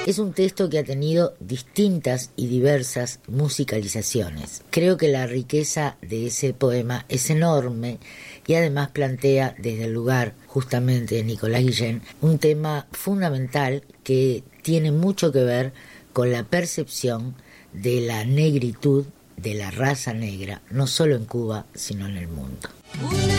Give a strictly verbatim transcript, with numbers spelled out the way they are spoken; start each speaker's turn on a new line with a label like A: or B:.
A: Es un texto que ha tenido distintas y diversas musicalizaciones. Creo que la riqueza de ese poema es enorme y además plantea desde el lugar justamente de Nicolás Guillén un tema fundamental que tiene mucho que ver con la percepción de la negritud, de la raza negra, no solo en Cuba, sino en el mundo.